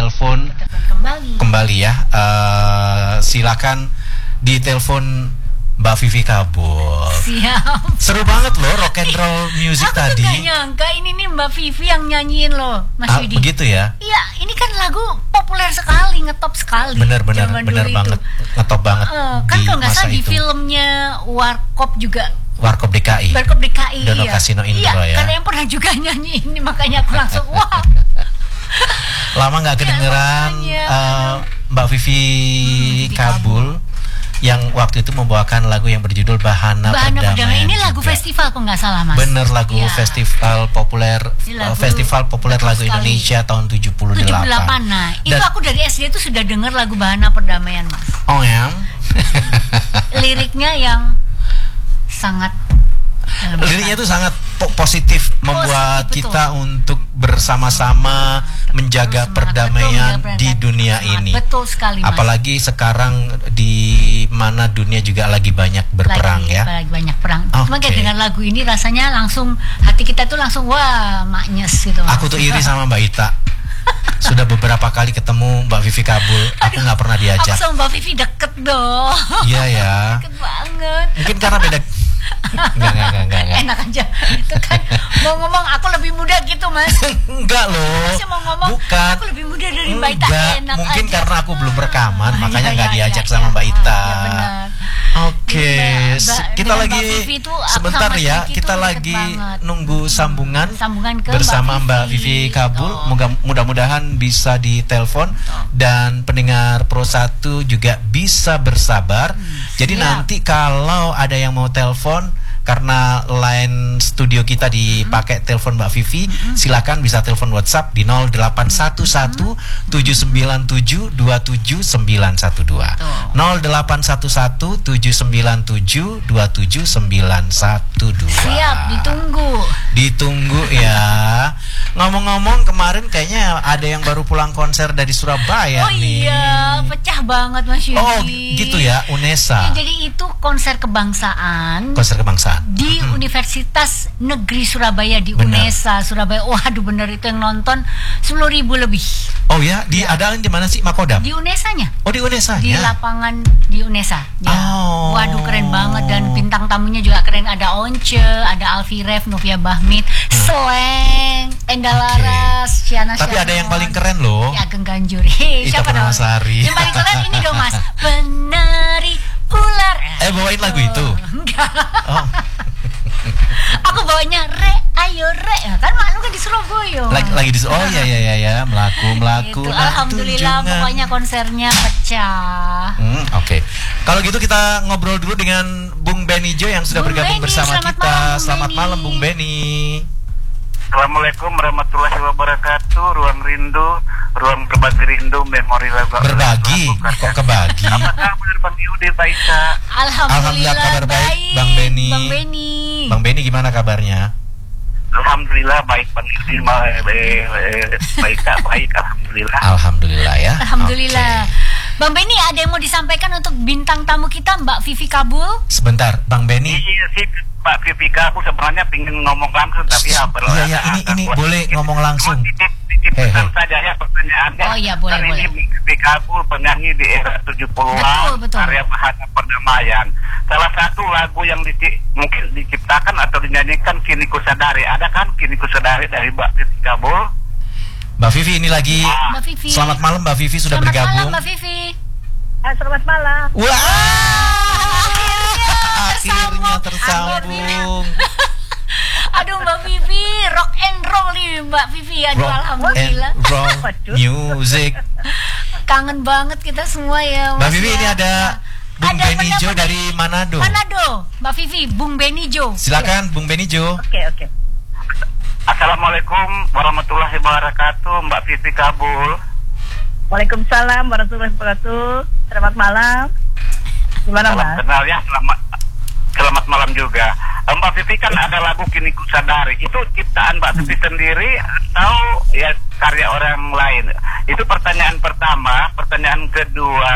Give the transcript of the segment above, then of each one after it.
telepon kembali ya. Silakan ditelepon Mbak Vivi Kabul. Siap. Seru banget loh rock and roll music tadi. Aku nyangka ini nih Mbak Vivi yang nyanyiin loh, Mas Yudi. Begitu ya? Iya, ini kan lagu populer sekali, ngetop sekali. Bener banget, ngetop banget. Kan kalau nggak salah di filmnya Warkop juga. Warkop DKI. Dono iya. Kasino Indro ya. Karena yang pernah juga nyanyi ini, makanya aku langsung wah. Lama nggak kedengeran Mbak Vivi Kabul yang waktu itu membawakan lagu yang berjudul Bahana Perdamaian. Ini lagu festival kok nggak salah, Mas. Bener, lagu festival populer lagu Indonesia tahun 78. Nah, itu aku dari SD itu sudah dengar lagu Bahana Perdamaian, Mas. Oh ya. Liriknya yang sangat liriknya itu sangat positif, membuat kita untuk bersama-sama menjaga perdamaian di dunia ini. Betul sekali, Mas. Apalagi sekarang di mana dunia juga lagi banyak berperang ya. Lagi banyak perang. Cuma dengan lagu ini rasanya langsung hati kita tuh langsung wah maknyes gitu, Mas. Aku tuh iri sama Mbak Ita. Sudah beberapa kali ketemu Mbak Vivi Kabul, aku nggak pernah diajak. Aku sama Mbak Vivi deket dong. Iya ya. Deket banget. Mungkin karena beda. Enggak. Enak aja. Itu kan mau ngomong aku lebih muda gitu, Mas. Enggak loh. Masih mau ngomong bukan. Aku lebih muda dari Mbak Ita. Enak mungkin aja. Karena aku belum rekaman, makanya nggak diajak sama Mbak Ita. Ya benar. Oke, kita lagi sebentar ya, kita lagi nunggu sambungan bersama Mbak Vivi Kabul. Mudah-mudahan bisa ditelepon dan pendengar Pro 1 juga bisa bersabar. Jadi nanti kalau ada yang mau telepon, karena line studio kita dipakai telepon Mbak Vivi, silakan bisa telepon WhatsApp di 0811 797 27912. 0811 797 27912. Siap, Ditunggu ya. Ngomong-ngomong, kemarin kayaknya ada yang baru pulang konser dari Surabaya nih. Iya, pecah banget, Mas Yudi. Oh, gitu ya, UNESA. Ya, jadi itu konser kebangsaan di Universitas Negeri Surabaya di UNESA Surabaya. Waduh, bener itu yang nonton 10.000 lebih. Oh ya, diadakan di mana sih, Makodam? Di UNESA-nya. Oh, di UNESA-nya. Di lapangan di UNESA. Ya. Oh. Waduh, keren banget, dan bintang tamunya juga keren. Ada Once, ada Alfi Rev, Novia Bahmit, Sleng, Enda Laras, Syana. Tapi ada yang paling keren loh. Ya, Ageng Ganjur. Siapa dong? Yang paling keren ini dong, Mas. Penari ular. Bawain lagu itu? Enggak. Oh. Aku bawanya Re, ayo Re. Kan malu kan di Surabaya. Lagi di ya, melaku. Alhamdulillah, pokoknya konsernya pecah. Oke. Kalau gitu kita ngobrol dulu dengan Bung Benijo yang sudah bergabung bersama kita. Selamat malam, Bung Beni. Assalamualaikum warahmatullahi wabarakatuh. Ruang rindu, ruang berbagi rindu, memori lagu. Berbagi? Kok kebagi? Apa kabar Bang Yudi, Pak Ika? Alhamdulillah kabar baik, Bang Beni. Bang Beni gimana kabarnya? Alhamdulillah baik, Bang Yudi. Baik, baik, alhamdulillah. Alhamdulillah ya. Alhamdulillah. Bang Beni, ada yang mau disampaikan untuk bintang tamu kita, Mbak Vivi Kabul? Sebentar, Bang Beni. Iya sih, Pak Vivi Kabul sebenarnya pingin ngomong langsung, tapi Iya, ini boleh ngomong langsung. Titipkan saja ya pertanyaannya. Oh iya, boleh. Ini Vivi Kabul, penyanyi di era 70-an, karya Bahana Perdamaian. Salah satu lagu yang mungkin diciptakan atau dinyanyikan Kini Ku Sadari. Ada kan Kini Ku Sadari dari Mbak Vivi Kabul? Mbak Vivi ini lagi. Mbak Vivi. Selamat malam, Mbak Vivi sudah bergabung. Selamat malam, Mbak Vivi. Selamat malam. Wah, akhirnya tersambung. Aduh, Mbak Vivi, rock and roll nih Mbak Vivi. Aduh, alhamdulillah. Rock music. Kangen banget kita semua ya, Mas. Mbak Vivi, ini ada Bung Benijo dari Manado. Mbak Vivi, Bung Benijo. Silakan, Bung Benijo. Oke. Assalamualaikum warahmatullahi wabarakatuh, Mbak Vivi Kabul. Waalaikumsalam warahmatullahi wabarakatuh. Selamat malam. Gimana, Mas? Kenal ya, selamat malam juga. Mbak Vivi kan ada lagu Kini Ku Sadari. Itu ciptaan Mbak Vivi sendiri atau ya karya orang lain? Itu pertanyaan pertama. Pertanyaan kedua,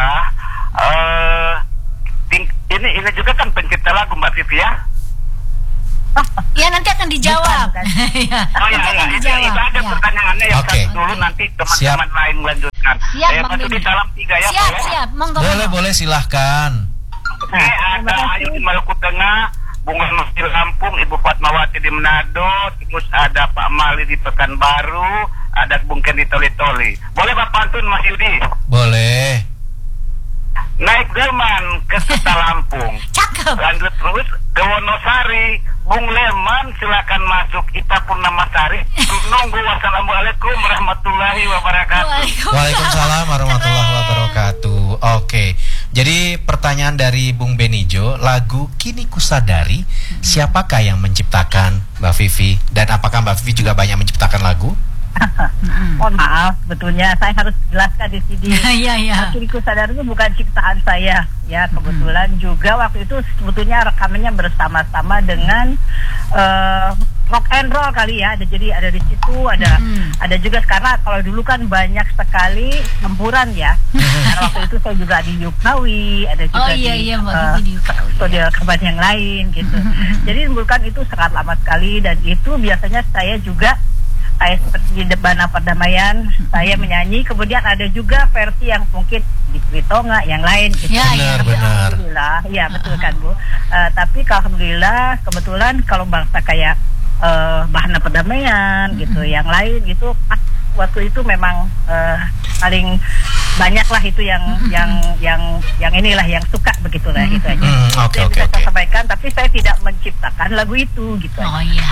ini juga kan pencipta lagu Mbak Vivi ya? Ya, nanti akan dijawab. Bukan. Oh ya, itu ada pertanyaannya yang satu dulu, nanti teman-teman lain lanjut. mendengarkan. Siap, Bang Pak Sudi, Benny. salam 3 ya. Siap, monggo. Boleh silahkan. Oke, ada Ayu di Maluku Tengah, Bunga Masjid Lampung, Ibu Fatmawati di Manado, terus ada Pak Mali di Pekanbaru, ada Bung Ken di Toli-Toli. Boleh Pak Pantun, Mas Yudi? Boleh. Naik delman ke Kota Lampung. Cakep. Lanjut terus ke Wonosari, Bung Leman silakan masuk. Ita Purnamasari. Menunggu. Wassalamualaikum warahmatullahi wabarakatuh. Waalaikumsalam warahmatullahi wabarakatuh. Oke. Jadi pertanyaan dari Bung Benijo, lagu Kini Kusadari, siapakah yang menciptakan, Mbak Vivi? Dan apakah Mbak Vivi juga banyak menciptakan lagu? Mohon maaf, sebetulnya saya harus jelaskan di sini. Iya. Kini Kusadari itu bukan ciptaan saya, ya. Kebetulan juga waktu itu sebetulnya rekamannya bersama-sama dengan rock and roll kali ya. Jadi ada di situ, ada juga sekarang. Kalau dulu kan banyak sekali campuran ya. Karena waktu itu saya juga di Yukawi, ada juga di studio rekaman yang lain gitu. Jadi bukan itu sangat lama sekali, dan itu biasanya saya juga seperti di Debana Perdamaian saya menyanyi, kemudian ada juga versi yang mungkin di Switonga yang lain gitu. Benar. Alhamdulillah, iya betul kan Bu. Tapi alhamdulillah kebetulan kalau bangsa kayak Bahana Perdamaian gitu, yang lain itu waktu itu memang paling banyak lah itu yang inilah yang suka begitulah itu aja. Saya bisa sampaikan, tapi saya tidak menciptakan lagu itu gitu. Oh iya.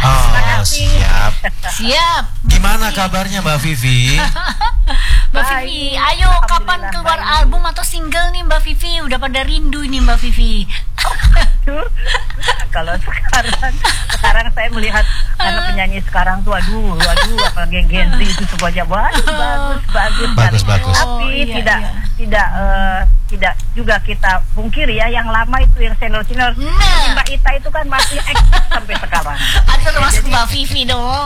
Siap. Gimana kabarnya Mbak Vivi? Mbak Vivi, ayo kapan keluar album atau single nih Mbak Vivi? Udah pada rindu ini Mbak Vivi. Kalau sekarang saya melihat karena penyanyi sekarang tuh aduh apalagi Gen Z itu semuanya bagus. Tapi tidak juga kita pungkiri ya, yang lama itu yang senior Mbak Ita itu kan masih eksis sampai sekarang. Ada termasuk Mbak Vivi dong.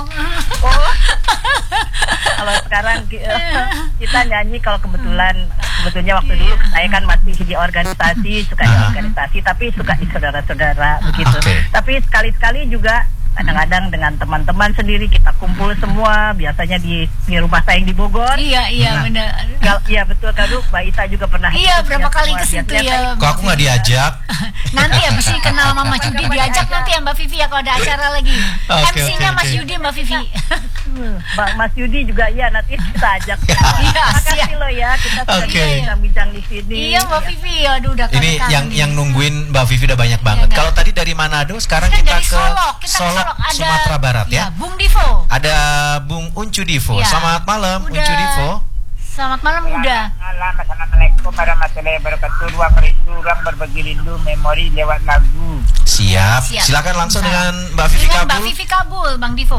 Kalau sekarang kita nyanyi, kalau sebetulnya waktu dulu saya kan masih di organisasi, suka di organisasi, tapi suka di saudara-saudara begitu. Tapi sekali-sekali juga kadang-kadang dengan teman-teman sendiri kita kumpul semua, biasanya di rumah saya yang di Bogor. Iya benar. Iya betul kan, Mbak Ita juga pernah. Iya, berapa kali ke situ ya. Kok aku nggak diajak? Nanti ya mesti kenal sama Mas Yudi, diajak nanti ya Mbak Vivi ya kalau ada acara lagi. MC-nya Mas Yudi, Mbak Vivi. Mas Yudi juga ya, nanti kita ajak. Makasih loh ya, kita sudah bincang di sini. Iya Mbak Vivi, aduh udah ini yang nungguin Mbak Vivi udah banyak banget. Kalau tadi dari Manado, sekarang kita ke Solok, Sumatera Barat ya. Bung Divo. Ada Bung Uncu Divo. Selamat malam Uncu Divo. Selamat malam udah. Assalamualaikum warahmatullahi wabarakatuh. Ruang rindu, ruang berbagi rindu, memori lewat lagu. Siap. Silakan langsung dengan Mbak Vivi Kabul. Mbak Vivi Kabul, Bang Divo.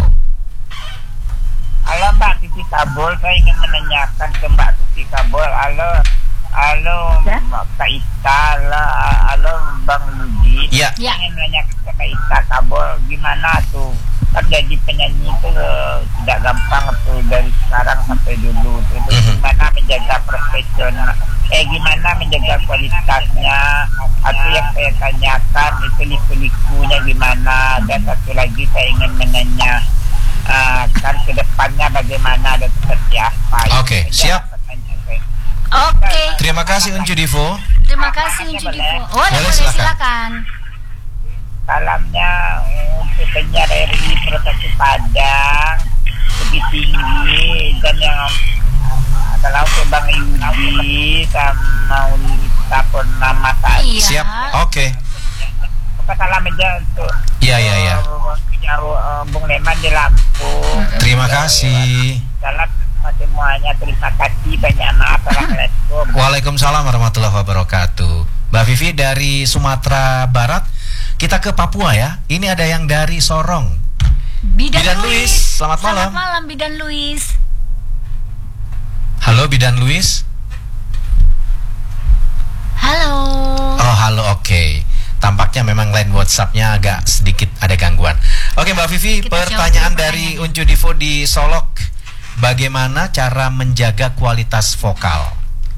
Halo Mbak Vivi Kabul, saya ingin menanyakan ke Mbak Vivi Kabul. Halo Kak Ita, halo Bang Ludi. Iya. Ingin menanyakan ke Kak Ita Kabul, gimana tuh kan jadi penyanyi itu tidak gampang tuh dari sekarang sampai dulu. Terus gimana menjaga profesional, gimana menjaga kualitasnya. Atau yang saya tanyakan itu liku-likunya gimana. Dan satu lagi saya ingin menanya kan kedepannya bagaimana dan seperti apa. Oke, siap. Oke. Terima kasih Uncu Divo. Terima kasih Uncu Divo. Boleh silakan. Salamnya untuk penyiar RRI Provinsi Padang lebih tinggi, dan yang adalah untuk Bang Yudi sama Ulita Purnamasari. Siap. Oke. Salam aja untuk Bung Leman di Lampung. Terima kasih. Salam semuanya, terima kasih banyak. Maaf. Assalamualaikum. Waalaikumsalam warahmatullahi wabarakatuh. Mbak Vivi dari Sumatera Barat, kita ke Papua ya. Ini ada yang dari Sorong. Bidan Luis. Selamat malam. Selamat malam Bidan Luis. Halo Bidan Luis. Halo. Oh halo, oke. Tampaknya memang line WhatsApp-nya agak sedikit ada gangguan. Oke Mbak Vivi, pertanyaan dari Uncu Divo di Solok. Bagaimana cara menjaga kualitas vokal?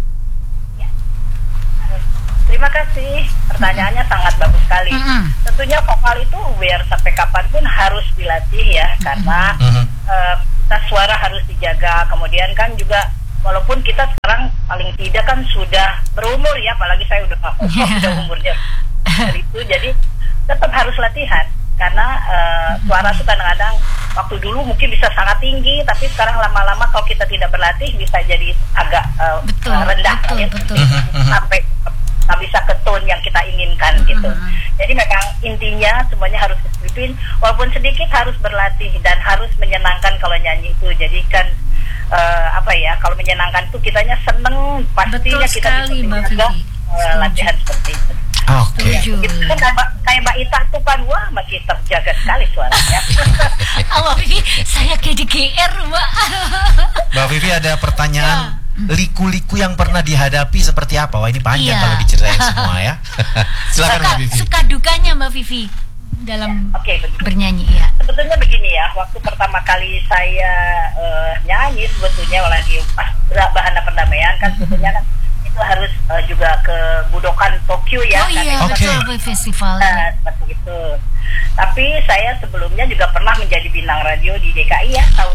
Terima kasih, pertanyaannya sangat bagus sekali. Tentunya vokal itu biar sampai kapanpun harus dilatih ya, karena suara harus dijaga. Kemudian kan juga walaupun kita sekarang paling tidak kan sudah berumur ya, apalagi saya udah umurnya dari itu, jadi tetap harus latihan karena suara itu kadang-kadang waktu dulu mungkin bisa sangat tinggi, tapi sekarang lama-lama kalau kita tidak berlatih bisa jadi agak rendah betul. Sampai nggak bisa ke tone yang kita inginkan gitu. Jadi memang intinya semuanya harus disiplin, walaupun sedikit harus berlatih dan harus menyenangkan kalau nyanyi itu. Jadi kan kalau menyenangkan itu kitanya seneng, pastinya betul kita sekali, bisa menjaga latihan seperti itu. Oke. Itu kan kayak Mbak Ita tuh kan, wah masih terjaga sekali suaranya. Mbak Vivi, saya kayak di GR, Mbak. Mbak Vivi ada pertanyaan, liku-liku yang pernah dihadapi seperti apa? Wah, ini panjang kalau diceritain semua ya. Silakan Mbak Vivi. Suka dukanya Mbak Vivi dalam bernyanyi ya. Sebetulnya begini ya, waktu pertama kali saya nyanyi sebetulnya lagi pas Bahana Perdamaian kan sebetulnya kan itu harus juga ke Budokan Tokyo ya. Oh iya, betul, festival. Seperti itu. Tapi saya sebelumnya juga pernah menjadi bintang radio di DKI ya tahun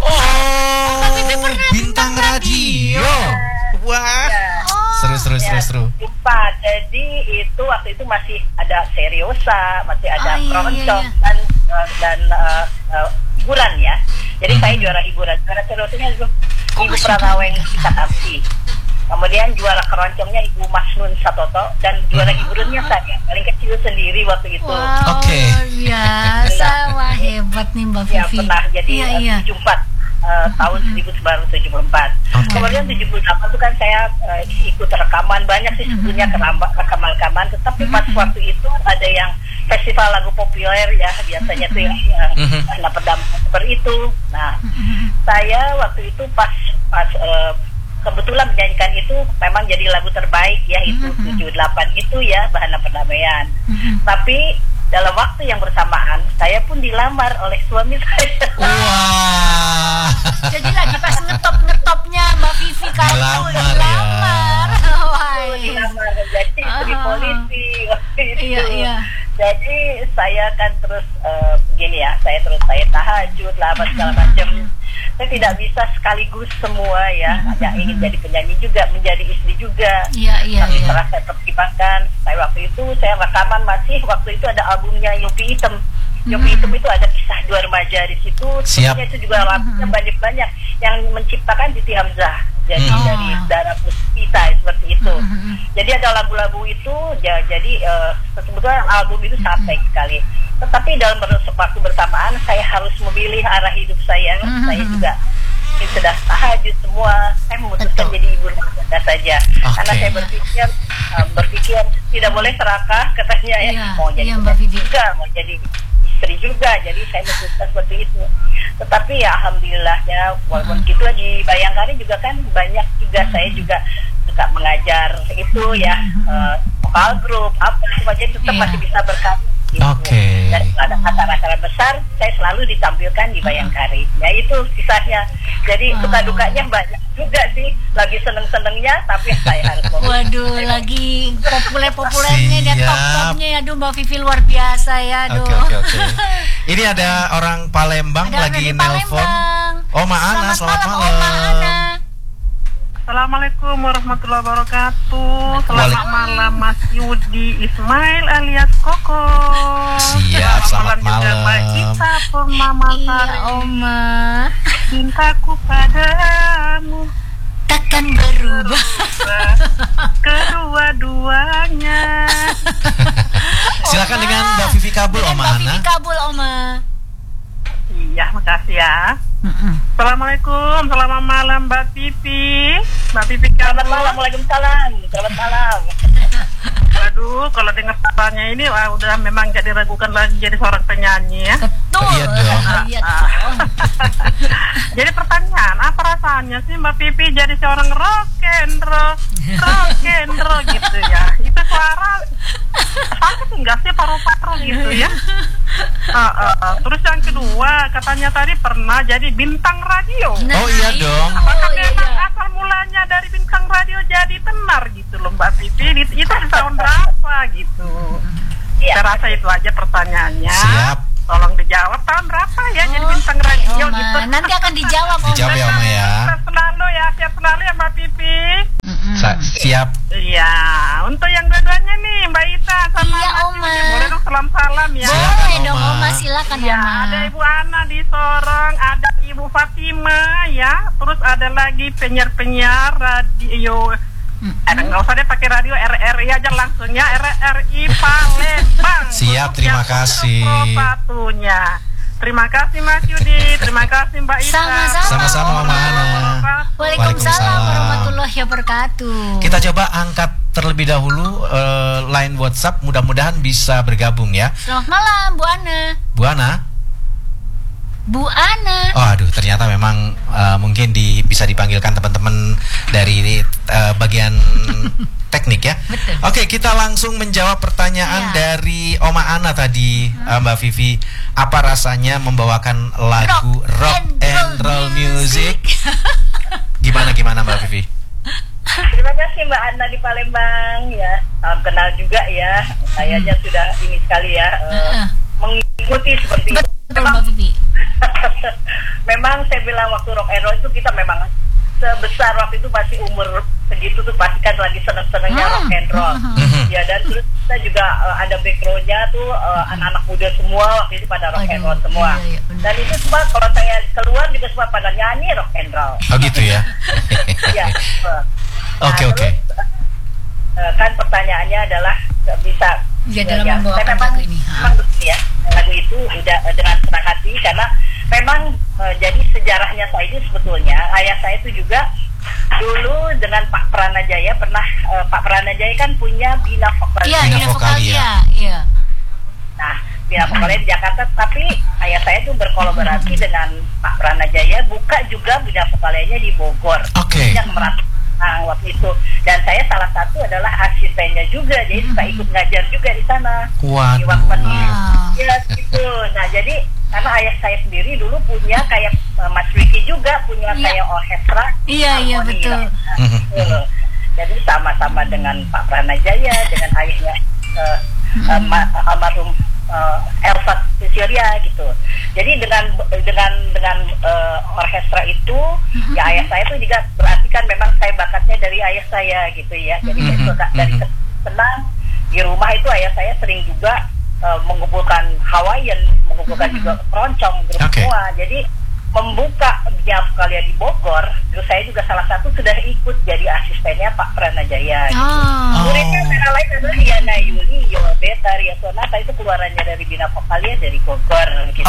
bintang radio. Wah. Seru. Jadi itu waktu itu masih ada Seriosa, masih ada Keroncong dan hiburan ya. Jadi saya juara hiburan. Juara Seriosanya itu Ibu Pranaweng Sita Kamsi. Kemudian juara keroncongnya Ibu Masnun Satoto dan juara hiburannya saya paling kecil sendiri waktu itu. Wow, biasa, wah hebat nih Mbak Vivi. Ya pernah jadi 74 tahun 1974. Kemudian 78 itu kan saya ikut rekaman banyak sih sebetulnya rekaman-rekaman, tetapi pas waktu itu ada yang festival lagu populer ya biasanya tuh yang seperti itu. Nah, saya waktu itu pas kebetulan menyanyikan itu memang jadi lagu terbaik ya, itu 78 itu ya Bahana Perdamaian. Tapi dalam waktu yang bersamaan saya pun dilamar oleh suami saya. Wah. Jadi lagi pas ngetopnya Mbak Vivi kamu dilamar. Dilamar jadi istri polisi waktu itu. Iya. Jadi saya kan terus begini ya, saya tahajud lah apa segala macam. Saya tidak bisa sekaligus semua ya. Ada ingin jadi penyanyi juga, menjadi istri juga. Tapi setelah saya pertimbangkan, saya waktu itu saya rekaman masih waktu itu ada albumnya Yopi Hitam. Yopi Hitam itu ada kisah dua remaja di situ. Sebenarnya itu juga lagunya banyak yang menciptakan Siti Hamzah. Jadi dari Dara Puspita seperti itu. Jadi ada lagu-lagu itu ya, jadi sebetulnya album itu sangat baik sekali. Tetapi dalam waktu bersamaan saya harus memilih arah hidup saya. Saya juga sudah tahajud semua. Saya memutuskan jadi ibu rumah tangga saja. Karena saya berpikir tidak boleh serakah katanya ya. Mau jadi juga, mau jadi istri juga. Jadi saya memutuskan seperti itu. Tetapi ya alhamdulillahnya walaupun gitu di Bayangkari juga kan banyak juga saya juga suka mengajar itu ya vokal grup apa semacamnya tetap masih bisa berkarya. Dan ada acara-acara besar saya selalu ditampilkan di Bayangkari. Ya itu kisahnya. Jadi suka dukanya banyak juga sih. Lagi seneng-senengnya tapi saya harus waduh, lagi populernya dan top-topnya ya. Aduh Mbak Vivi luar biasa ya. Oke. Ini ada orang Palembang lagi nelpon. Oma Ana, selamat malam. Assalamualaikum warahmatullahi wabarakatuh. Selamat malam Mas Yudi Ismail alias Koko. Siap, selamat malam. Juga Mbak Ita Purnamasari. Oma, cintaku padamu takkan berubah kedua-duanya. Silakan dengan Mbak Vivi Kabul, Oma Ana. Mbak Vivi Kabul, Oma. Iya, makasih ya. Assalamualaikum, selamat malam Mbak Vivi. Mbak Vivi Kabul. Waalaikumsalam. Selamat malam. Waduh, kalau dengar suaranya ini udah memang gak diragukan lagi jadi seorang penyanyi ya. Betul. Iya dong. Jadi pertanyaan, apa rasanya sih Mbak Vivi jadi seorang rock and roll gitu ya? Itu suara sakit enggak sih paru-paru gitu ya? Terus yang kedua, katanya tadi pernah jadi bintang radio. Oh iya dong. Apakah memang asal mulanya dari bintang radio jadi tenar gitu loh Mbak Vivi? Itu di tahun berapa gitu? Saya rasa itu aja pertanyaannya. Siap. Tolong dijawab tahun berapa ya jadi bintang radio gitu. Nanti akan dijawab Oma. Dijawab ya Oma ya. Selalu ya siap selalu ya Mbak Pipi. Siap. Iya, untuk yang dua-duanya nih Mbak Ita sama Iya, Mas Oma. Yudi, boleh dong salam-salam ya. Boleh dong Oma. Oma, silakan Ya, Oma. ada Ibu Ana di Sorong, ada Ibu Fatima ya, terus ada lagi penyiar-penyiar radio. Nggak usah deh pakai radio, RRI aja langsung ya, RRI Palembang. Siap, terima kasih. Satunya. Terima kasih Mas Yudi, terima kasih Mbak Ita. Sama-sama, Mama Ana. Waalaikumsalam warahmatullahi wabarakatuh. Kita coba angkat terlebih dahulu line WhatsApp, mudah-mudahan bisa bergabung ya. Selamat malam Bu Ana. Bu Ana. Bu Ana. Oh, aduh, ternyata memang mungkin bisa dipanggilkan teman-teman dari bagian teknik ya. Betul. Oke, kita langsung menjawab pertanyaan dari Oma Ana tadi, Mbak Vivi. Apa rasanya membawakan lagu rock and roll music? Gimana Mbak Vivi? Terima kasih Mbak Ana di Palembang ya. Salam kenal juga ya. Kayaknya sudah ini sekali ya mengikuti seperti itu. Betul Mbak Vivi. Memang saya bilang waktu rock and roll itu kita memang sebesar waktu itu masih umur segitu tuh pasti kan lagi seneng-senengnya rock and roll. Ya, dan terus kita juga ada backgroundnya tuh anak-anak muda semua waktu itu pada rock and roll semua. Iya, Dan itu semua kalau saya keluar juga semua pada nyanyi rock and roll. Oh gitu ya. Ya. Oke. Kan pertanyaannya adalah bisa dalam membawakan lagu ini. Memang betul ya, lagu itu udah dengan senang hati karena memang jadi sejarahnya saya itu sebetulnya ayah saya itu juga dulu dengan Pak Pranajaya pernah Pak Pranajaya kan punya Bina Vokalia. Iya, Bina Vokalia. Iya. Nah, Bina Vokalia di Jakarta, tapi ayah saya itu berkolaborasi dengan Pak Pranajaya buka juga Bina Vokalianya di Bogor. Oke. Yang waktu itu, dan saya salah satu adalah asistennya juga, jadi suka ikut ngajar juga di sana. Di waktu ya gitu. Nah, jadi karena ayah saya sendiri dulu punya kayak Mas Wiki juga punya kayak orkestra. Iya betul. Jadi sama-sama dengan Pak Pranajaya, dengan ayahnya almarhum Elsa Surya gitu. Jadi dengan orkestra itu ya ayah saya itu juga berarti kan memang saya bakatnya dari ayah saya gitu ya. Jadi saya suka dari senang di rumah itu ayah saya sering juga mengumpulkan Hawaiian, mengumpulkan juga keroncong grup semua. Jadi membuka Bina Vokalia di Bogor, terus saya juga salah satu sudah ikut jadi asistennya Pak Pranajaya. Muridnya antara lain adalah Yana Yuli, Yobeta, Ria Sonata, itu keluarannya dari Bina Vokalia dari Bogor gitu.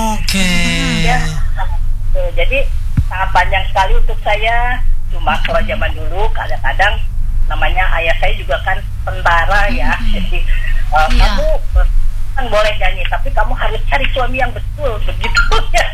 Ya, jadi sangat panjang sekali untuk saya. Cuma kalau zaman dulu kadang-kadang namanya ayah saya juga kan tentara ya, jadi kamu boleh nyanyi, tapi kamu harus cari suami yang betul begitu ya.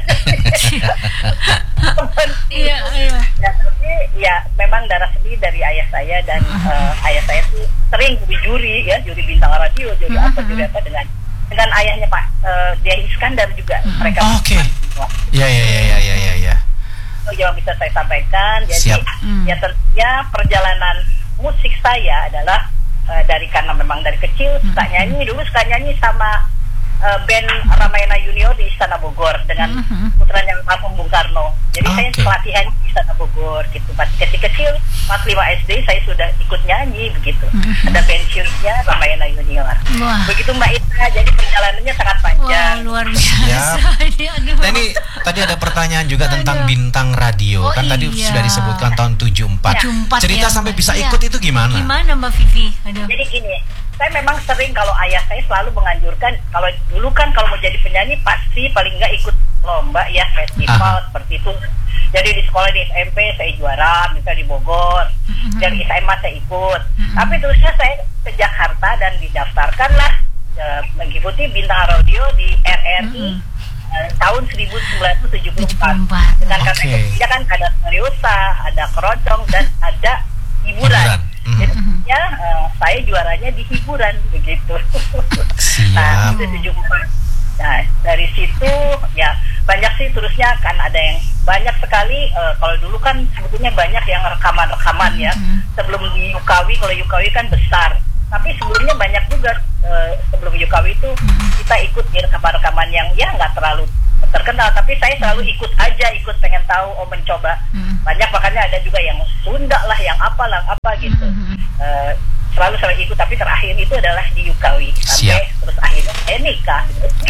Iya. Ya, tapi ya memang darah sendiri dari ayah saya, dan ayah saya tuh sering juri bintang radio, juri apa dengan ayahnya Pak Dian Iskandar juga. Mereka ya. Itu yang bisa saya sampaikan. Jadi ya tentunya perjalanan musik saya adalah karena memang dari kecil suka nyanyi sama band Ramayana Junior di Istana Bogor dengan putranya almarhum Bung Karno. Jadi saya pelatihan di Istana Bogor gitu. Pas kecil-kecil, pas 5 SD saya sudah ikut nyanyi begitu. Ada pensiunnya Ramayana Junior. Begitu Mbak Ita, jadi perjalanannya sangat panjang. Wah, luar biasa. Nah, ini tadi ada pertanyaan juga tentang bintang radio. Kan tadi sudah disebutkan tahun 74. Cerita sampai bisa ikut itu gimana? Gimana Mbak Vivi? Jadi gini, saya memang sering, kalau ayah saya selalu menganjurkan, kalau dulu kan kalau mau jadi penyanyi pasti paling nggak ikut lomba ya, festival seperti itu. Jadi di sekolah di SMP saya juara, misalnya di Bogor, dan di SMA saya ikut. Tapi terusnya saya ke Jakarta dan didaftarkanlah mengikuti bintang radio di RRI tahun 1974. Dengan kategorinya kan ada seriosa, ada keroncong, dan ada hiburan. Jadi saya juaranya di hiburan begitu. Nah, itu 74. Nah, dari situ ya banyak sih terusnya kan, ada yang banyak sekali. Kalau dulu kan sebetulnya banyak yang rekaman-rekaman ya. Sebelum di Yukawi, kalau Yukawi kan besar. Tapi sebelumnya banyak juga sebelum Yukawi itu kita ikut di rekaman-rekaman yang ya nggak terlalu terkenal, tapi saya selalu ikut pengen tahu, mencoba. Banyak, makanya ada juga yang Sunda lah, yang apa gitu. Selalu ikut, tapi terakhir itu adalah di Yukawi sampai terus akhirnya saya nikah.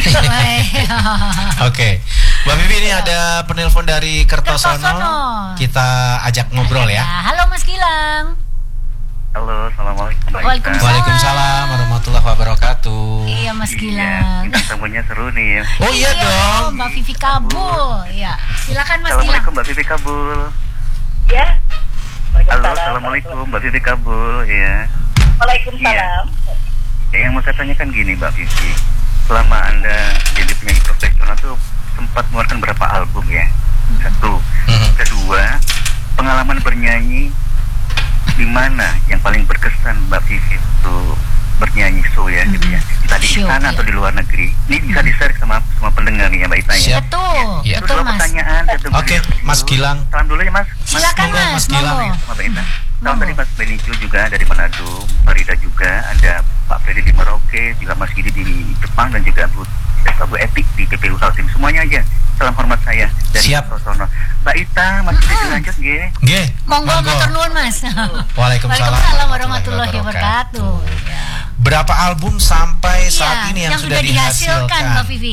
Oke. Mbak Vivi, ini ada penelpon dari Kertosono. Kita ajak ngobrol ya. Halo Mas Gilang. Halo, assalamualaikum. Waalaikumsalam warahmatullahi wabarakatuh. Iya Mas Gilang. Ini ketemunya seru nih ya. Oh iya dong. Mbak Vivi Kabul. Ya, silakan Mas Gilang. Assalamualaikum Mbak Vivi Kabul. Ya. Halo, assalamualaikum Mbak Vivi Kabul. Ya. Waalaikumsalam. Yang mau saya tanyakan gini Mbak Vivi, selama Anda jadi penyanyi profesional tuh sempat mengeluarkan berapa album ya? Satu. Kedua, pengalaman bernyanyi di mana yang paling berkesan Mbak Vivi itu bernyanyi show ya gitu ya, entah di istana atau di luar negeri. Ini bisa di-share sama pendengar nih ya Mbak Ita ya. Betul Mas. Pertanyaan. Oke, Mas Gilang. Salam dulu ya Mas. Silakan Mas Gilang ya, sama Mbak Ita. Salam dari Mas Benicio juga dari Manado, Farida juga, ada Pak Freddy di Merauke, juga Mas Gidi di Jepang, dan juga Bu Etik di PPU Kaltim. Semuanya aja. Salam hormat saya dari Kertosono. Mbak Ita, masih bisa dilanjut nggih? Nggih. Monggo matur nuwun Mas. Waalaikumsalam warahmatullahi wabarakatuh. Berapa album sampai saat ini yang sudah dihasilkan Mbak Vivi?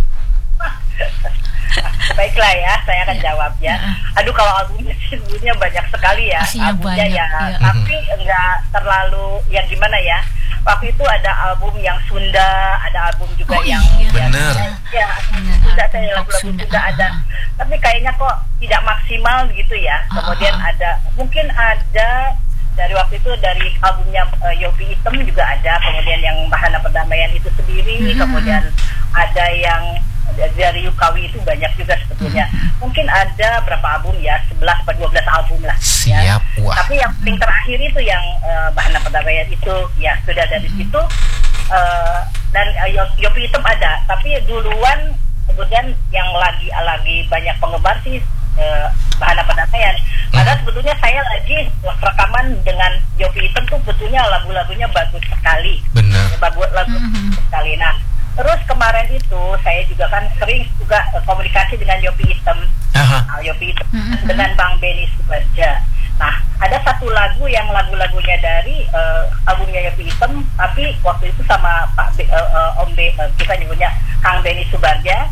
Baiklah ya, saya akan jawab ya. Aduh, kalau albumnya sebenarnya banyak sekali ya. Albumnya ya, tapi enggak terlalu yang gimana ya. Waktu itu ada album yang Sunda, ada album juga yang bener. Ya, Sunda, saya lagu-lagu Sunda ada. Tapi kayaknya kok tidak maksimal gitu ya. Kemudian ada, mungkin ada dari waktu itu dari albumnya Yopi Hitam juga ada. Kemudian yang Bahana Perdamaian itu sendiri. Kemudian ada yang dari Yukawi itu banyak juga sebetulnya. Mungkin ada berapa album ya, 11 atau 12 album lah. Siap, wah. Tapi yang paling terakhir itu yang Bahana Perdamaian itu ya sudah dari situ. Dan Yopi Hitam ada, tapi duluan kemudian yang lagi banyak penggemar sih Bahana Perdamaian. Padahal sebetulnya saya lagi rekaman dengan Yopi Hitam tuh sebetulnya lagu-lagunya bagus sekali. Benar. Lagu sekali. Nah, terus kemarin itu saya juga kan sering juga komunikasi dengan Yopi Hitam, Yopi Hitam dengan Bang Benny Subarja. Nah, ada satu lagu yang lagu-lagunya dari albumnya Yopi Hitam, tapi waktu itu sama Pak Om kita nyebutnya Kang Benny Subarja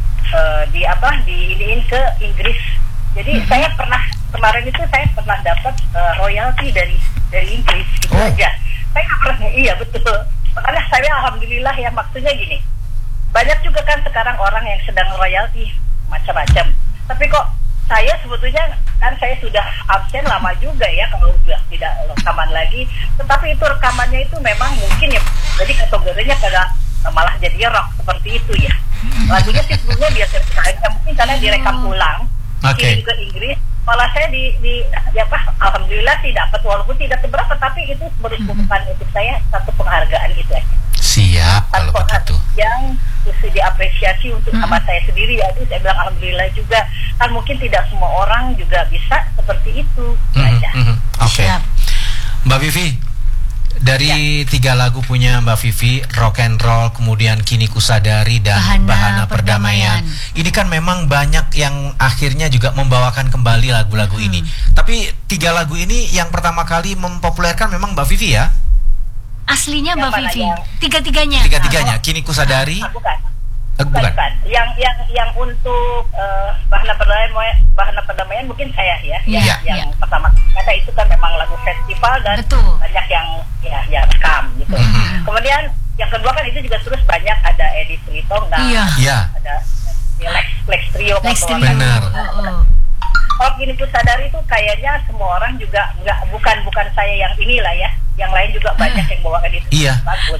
diiniin ke Inggris. Jadi saya kemarin itu saya pernah dapat royalti dari Inggris gitu aja. Saya pernah, iya betul. Makanya saya alhamdulillah ya, maksudnya gini, banyak juga kan sekarang orang yang sedang royalti macam-macam. Tapi kok saya sebetulnya kan saya sudah absen lama juga ya kalau sudah tidak rekaman lagi. Tetapi itu rekamannya itu memang mungkin ya, jadi kategorinya pada malah jadi rock seperti itu ya. Lagunya sih sebetulnya biasa mungkin karena direkam ulang, kirim ke Inggris. Malah saya alhamdulillah sih dapat, walaupun tidak seberapa, tapi itu merupakan untuk saya satu penghargaan itu aja. Siap, kalau begitu. Yang mesti diapresiasi untuk sama saya sendiri ya. Saya bilang alhamdulillah juga. Kan mungkin tidak semua orang juga bisa seperti itu. Oke. Mbak Vivi, dari 3 lagu punya Mbak Vivi, Rock and Roll, kemudian Kini Kusadari, dan Bahana Perdamaian. Ini kan memang banyak yang akhirnya juga membawakan kembali lagu-lagu ini. Tapi 3 lagu ini yang pertama kali mempopulerkan memang Mbak Vivi ya? Aslinya Mbak Vivi. Tiga-tiganya. Kini Kusadari. Bukan. Yang untuk Bahana Perdamaian mungkin saya ya. Yang pertama kata itu kan memang lagu festival dan banyak yang rekam gitu. Kemudian yang kedua kan itu juga terus banyak ada Edi Sritonga, ada Lex Trio. Benar. Kalau Kini Kusadari itu kayaknya semua orang juga bukan saya yang inilah ya. Yang lain juga banyak yang bawakan itu. Bagus.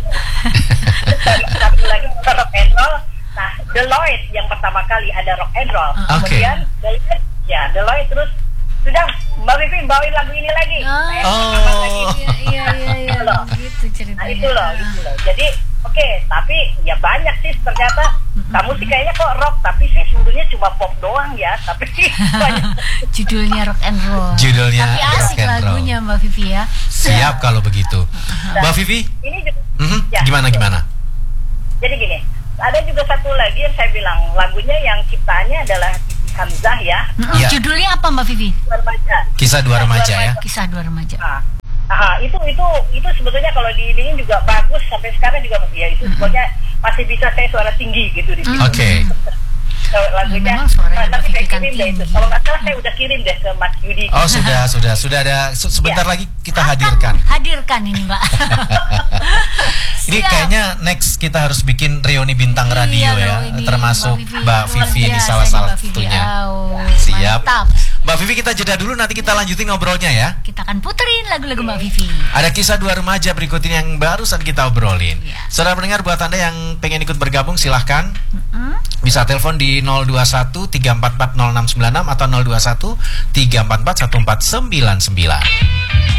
Satu lagi rock and roll. Nah, Deloitte yang pertama kali ada rock and roll. Kemudian Deloitte terus sudah Mbak Vivi bawain lagu ini lagi. Iya. Gitu ceritanya. Nah, itu loh. Jadi tapi ya banyak sih ternyata. Kamu sih kayaknya kok rock, tapi sih sebetulnya cuma pop doang ya. Tapi banyak. Judulnya rock and roll. Tapi asik lagunya Mbak Vivi ya. Siap kalau begitu. Mbak Vivi, ini gimana? Jadi gini. ada juga satu lagi yang saya bilang lagunya yang ciptaannya adalah Siti Hamzah ya. Ya. Judulnya apa Mbak Vivi? Dua Remaja. Kisah Dua Remaja ya. Kisah Dua Remaja. Itu sebetulnya kalau diiniin juga bagus sampai sekarang juga ya itu pokoknya masih bisa saya suara tinggi gitu di sini. Oke. Lagunya Memang suaranya nanti Mbak saya Vivi kan kirim deh itu. tinggi. Kalau nggak salah saya udah kirim deh ke Mas Yudi. Oh sudah ada sebentar Ya. lagi kita hadirkan. Hadirkan ini Mbak. Ini Siap. kayaknya next kita harus bikin reuni bintang radio Iya ya, loh, ini termasuk Mbak luar Vivi ini biasa salah ini Mbak Vivi. satunya. Oh, Siap. mantap. Mbak Vivi kita jeda dulu, nanti kita lanjutin ngobrolnya ya. Kita akan puterin lagu-lagu Mbak Vivi. Ada kisah Dua Remaja berikut ini yang barusan kita obrolin. Iya. Saudara pendengar, buat Anda yang pengen ikut bergabung silahkan. Bisa telepon di 021 344 0696 atau 021 344 1499.